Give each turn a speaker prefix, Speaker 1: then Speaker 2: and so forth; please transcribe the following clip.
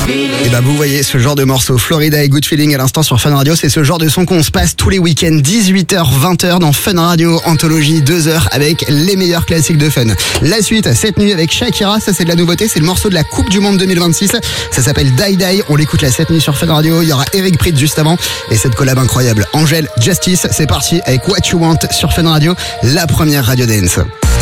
Speaker 1: Et bah vous voyez ce genre de morceau, Florida et Good Feeling à l'instant sur Fun Radio, c'est ce genre de son qu'on se passe tous les week-ends 18h 20h dans Fun Radio Anthologie 2h avec les meilleurs classiques de fun. La suite cette nuit avec Shakira, ça c'est de la nouveauté, c'est le morceau de la Coupe du Monde 2026, ça s'appelle Die Die, on l'écoute là cette nuit sur Fun Radio, il y aura Eric Prydz juste avant et cette collab incroyable. Angèle, Justice, c'est parti avec What You Want sur Fun Radio, la première radio dance.